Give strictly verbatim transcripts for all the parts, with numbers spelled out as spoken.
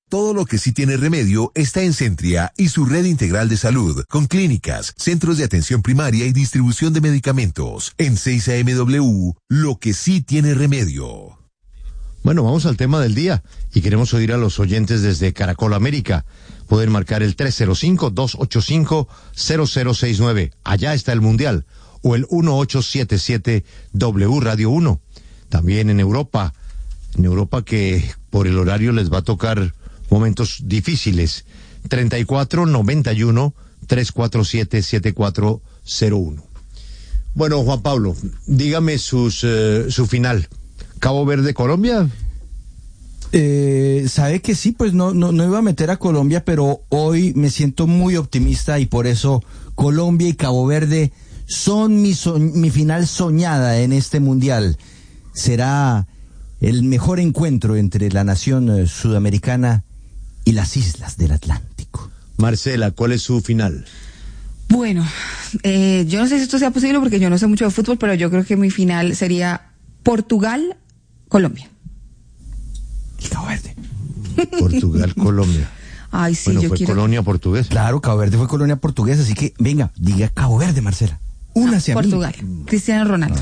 Todo lo que sí tiene remedio está en Centria y su red integral de salud, con clínicas, centros de atención primaria y distribución de medicamentos. En seis A M W, lo que sí tiene remedio. Bueno, vamos al tema del día y queremos oír a los oyentes desde Caracol América. Pueden marcar el tres cero cinco, dos ocho cinco, cero cero seis nueve. Allá está el Mundial. O el uno ocho siete siete W Radio uno. También en Europa. En Europa que por el horario les va a tocar momentos difíciles. treinta y cuatro noventa y uno, trescientos cuarenta y siete, setenta y cuatro cero uno. Bueno, Juan Pablo, dígame sus, uh, su final. ¿Cabo Verde, Colombia? Eh, sabe que sí, pues no, no, no iba a meter a Colombia, pero hoy me siento muy optimista y por eso Colombia y Cabo Verde son mi, so, mi final soñada en este mundial. Será el mejor encuentro entre la nación eh, sudamericana y las islas del Atlántico. Marcela, ¿cuál es su final? Bueno, eh, yo no sé si esto sea posible porque yo no sé mucho de fútbol, pero yo creo que mi final sería Portugal-Colombia. El Cabo Verde. Portugal, Colombia. Ay, sí, bueno, yo fue quiero... colonia portuguesa. Claro, Cabo Verde fue colonia portuguesa, así que venga, diga Cabo Verde, Marcela. Únase ah, a Portugal, mí. Cristiano Ronaldo.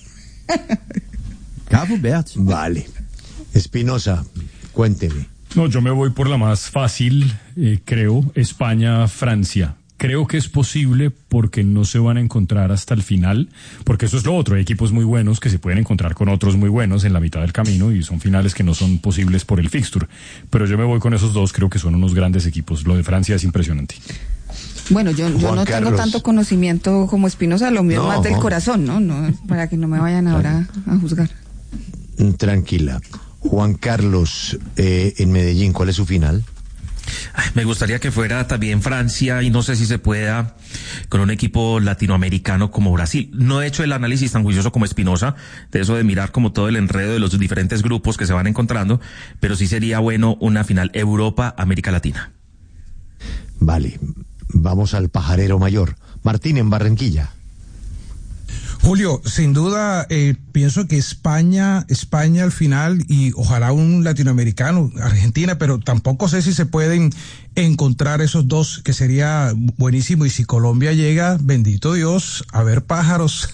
Cabo Verde. Vale. Espinosa, cuénteme. No, yo me voy por la más fácil, eh, creo, España-Francia. Creo que es posible porque no se van a encontrar hasta el final, porque eso es lo otro, hay equipos muy buenos que se pueden encontrar con otros muy buenos en la mitad del camino y son finales que no son posibles por el fixture. Pero yo me voy con esos dos, creo que son unos grandes equipos. Lo de Francia es impresionante. Bueno, yo, yo no Carlos. tengo tanto conocimiento como Espinosa, lo mío No, es más del no. corazón, ¿no? no para que no me vayan ahora a juzgar. Tranquila. Juan Carlos, eh, en Medellín, ¿cuál es su final? Ay, me gustaría que fuera también Francia y no sé si se pueda con un equipo latinoamericano como Brasil. No he hecho el análisis tan juicioso como Espinosa, de eso de mirar como todo el enredo de los diferentes grupos que se van encontrando, pero sí sería bueno una final Europa-América Latina. Vale, vamos al pajarero mayor. Martín, en Barranquilla. Julio, sin duda, eh, pienso que España, España al final y ojalá un latinoamericano, Argentina, pero tampoco sé si se pueden encontrar esos dos, que sería buenísimo. Y si Colombia llega, bendito Dios, a ver pájaros.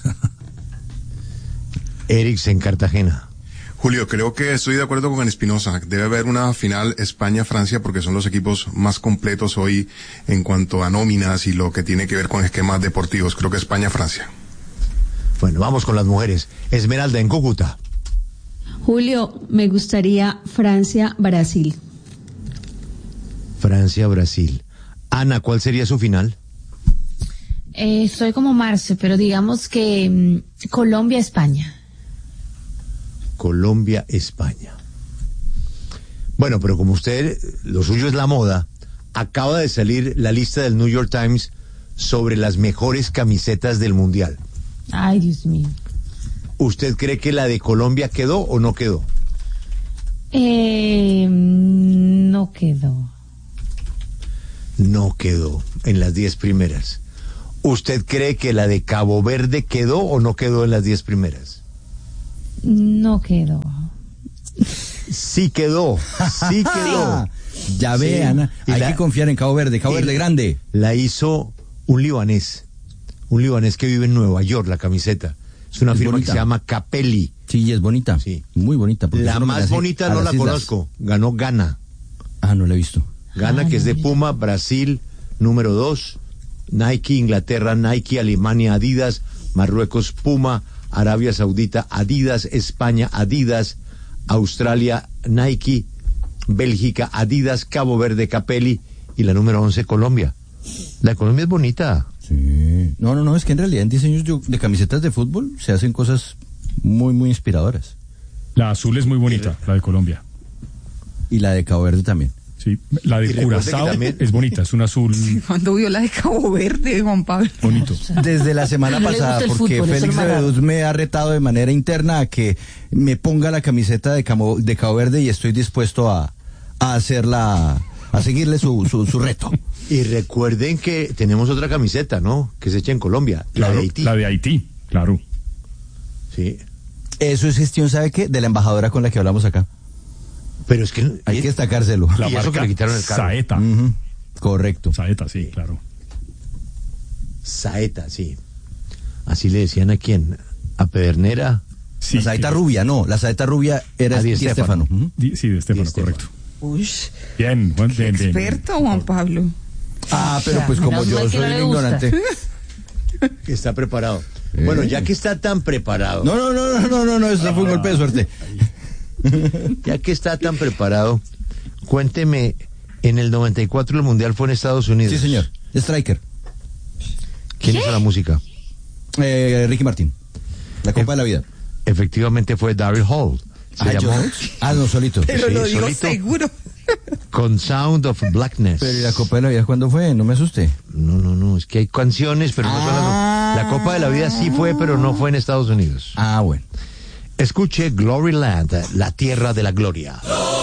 Erix, en Cartagena. Julio, creo que estoy de acuerdo con Espinosa. Debe haber una final España-Francia porque son los equipos más completos hoy en cuanto a nóminas y lo que tiene que ver con esquemas deportivos. Creo que España-Francia. Bueno, vamos con las mujeres. Esmeralda, en Cúcuta. Julio, me gustaría Francia-Brasil. Francia-Brasil. Ana, ¿cuál sería su final? Eh, soy como Marce, pero digamos que mmm, Colombia-España. Colombia-España. Bueno, pero como usted, lo suyo es la moda, acaba de salir la lista del New York Times sobre las mejores camisetas del Mundial. Ay, Dios mío. ¿Usted cree que la de Colombia quedó o no quedó? Eh, no quedó. No quedó en las diez primeras. ¿Usted cree que la de Cabo Verde quedó o no quedó en las diez primeras? No quedó. Sí quedó, sí quedó. Ya ve, Sí. Ana, Y hay la- que confiar en Cabo Verde, Cabo y Verde la- grande. La hizo un libanés, un libanés que vive en Nueva York, la camiseta. Es una Es firma bonita. que se llama Capelli. Sí, es bonita. Sí. Muy bonita. porque La eso no me más hace bonita a no las la islas. conozco, ganó Ghana. Ah, no la he visto. Ghana, Ah, que es no, de mira. Puma, Brasil, número dos, Nike, Inglaterra, Nike, Alemania, Adidas, Marruecos, Puma, Arabia Saudita, Adidas, España, Adidas, Australia, Nike, Bélgica, Adidas, Cabo Verde, Capelli y la número once, Colombia. La de Colombia es bonita. Sí. No, no, no, es que en realidad en diseños de, de camisetas de fútbol se hacen cosas muy, muy inspiradoras. La azul es muy bonita, la de Colombia. Y la de Cabo Verde también. Sí, la Y de recuerde Curazao que también- es bonita, es un azul Cuando vio la de Cabo Verde, Juan Pablo. bonito. Desde la semana No le pasada, gusta el porque fútbol, es Félix el marrano. Beduz me ha retado de manera interna a que me ponga la camiseta de Cabo, de Cabo Verde y estoy dispuesto a, a hacerla, a seguirle su, su, su reto. Y recuerden que tenemos otra camiseta, ¿no? Que se echa en Colombia, la Claro, de Haití. La de Haití, claro. Sí. Eso es gestión, ¿sabe qué? De la embajadora con la que hablamos acá. Pero es que hay que destacárselo. La y eso que le quitaron el carro. Saeta. Uh-huh. Correcto. Saeta, sí, claro. Saeta, sí. Así le decían a quién, a Pedernera. Sí, la saeta sí. rubia, no, la saeta rubia era Ah, Di Di Stéfano. Stéfano. Uh-huh. Di- Sí, de Estefano, Di Stéfano. correcto. Uy, Bien, Juan, bien, bien, bien. experto Juan Pablo. Ah, pero pues como Menos yo mal que soy no un le gusta. ignorante. Que está preparado. Bueno, ya que está tan preparado, No, no, no, no, no, no, no, eso fue un golpe de suerte. ya que está tan preparado, cuénteme, en el noventa y cuatro el Mundial fue en Estados Unidos. Sí, señor. Striker. ¿Quién hizo la música? Eh, Ricky Martín. La Copa de la Vida. Efectivamente fue Daryl Hall. Se Ah, llamó ¿yo? Ah, no, solito. Pero Sí, lo digo solito. seguro. Con Sound of Blackness. Pero ¿y la Copa de la Vida cuándo fue? No me asusté. No, no, no, es que hay canciones, pero no son Ah. las... La Copa de la Vida sí fue, pero no fue en Estados Unidos. Ah, bueno. Escuche Gloryland, la tierra de la gloria.